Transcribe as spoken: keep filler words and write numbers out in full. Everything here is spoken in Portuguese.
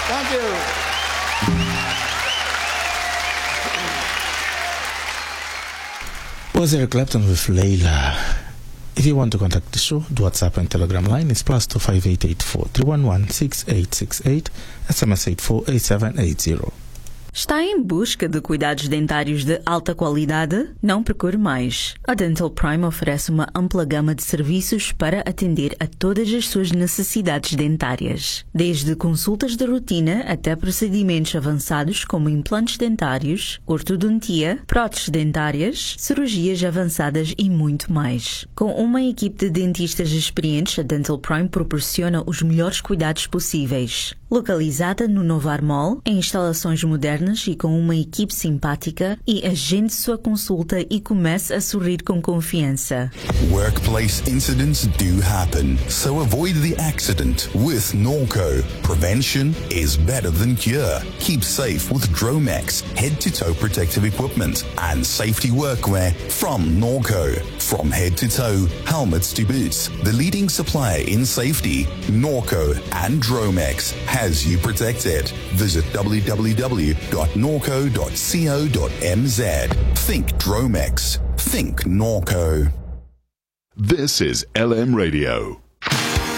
Thank you. Was Eric Clapton with Layla. If you want to contact the show, the WhatsApp and Telegram line is plus two five eight eight four three one one six eight six eight, S M S eight four eight seven eight zero. Está em busca de cuidados dentários de alta qualidade? Não procure mais. A Dental Prime oferece uma ampla gama de serviços para atender a todas as suas necessidades dentárias. Desde consultas de rotina até procedimentos avançados como implantes dentários, ortodontia, próteses dentárias, cirurgias avançadas e muito mais. Com uma equipe de dentistas experientes, a Dental Prime proporciona os melhores cuidados possíveis. Localizada no Novar Mall, em instalações modernas e com uma equipe simpática, e agende sua consulta e comece a sorrir com confiança. Workplace incidents do happen, so avoid the accident with Norco. Prevention is better than cure. Keep safe with Dromex head-to-toe protective equipment and safety workwear from Norco. From head-to-toe, helmets to boots, the leading supplier in safety, Norco and Dromex has you protected. Visit w w w dot norco dot co dot m z. Think Dromex. Think Norco. This is L M Radio.